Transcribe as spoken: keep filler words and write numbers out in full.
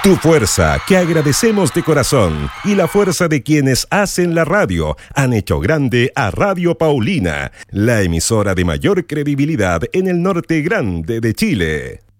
Tu fuerza, que agradecemos de corazón, y la fuerza de quienes hacen la radio, han hecho grande a Radio Paulina, la emisora de mayor credibilidad en el norte grande de Chile.